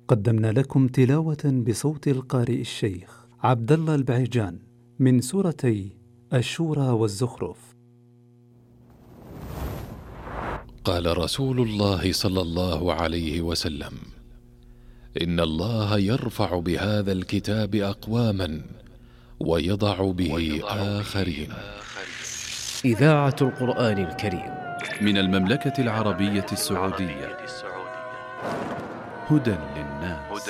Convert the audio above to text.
قدمنا لكم تلاوة بصوت القارئ الشيخ عبد الله البعيجان من سورتي الشورى والزخرف. قال رسول الله صلى الله عليه وسلم: إن الله يرفع بهذا الكتاب أقواما ويضع به آخرين. إذاعة القرآن الكريم من المملكة العربية السعودية. هدى للناس.